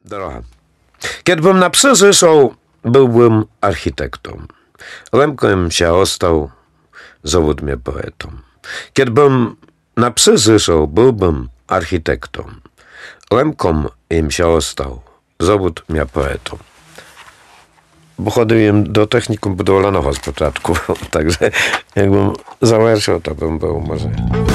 Droga. Kiedybym na psy zyszał, byłbym architektą. Lemkiem się ostał, zawód mnie poetą. Kiedybym na psy zyszał, byłbym architektą. Lemkom im się ostał, zawód mnie poetą. Bo chodziłem do technikum budowlanego z początku, także jakbym zawerszał, to bym był może...